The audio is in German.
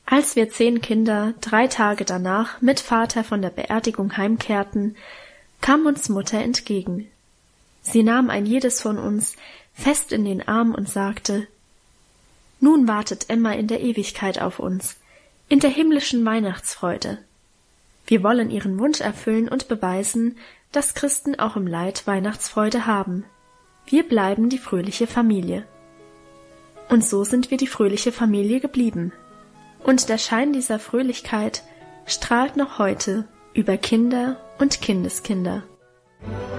Als wir 10 Kinder 3 Tage danach mit Vater von der Beerdigung heimkehrten, kam uns Mutter entgegen. Sie nahm ein jedes von uns fest in den Arm und sagte: »Nun wartet Emma in der Ewigkeit auf uns, in der himmlischen Weihnachtsfreude. Wir wollen ihren Wunsch erfüllen und beweisen, dass Christen auch im Leid Weihnachtsfreude haben. Wir bleiben die fröhliche Familie.« Und so sind wir die fröhliche Familie geblieben. Und der Schein dieser Fröhlichkeit strahlt noch heute über Kinder und Kindeskinder.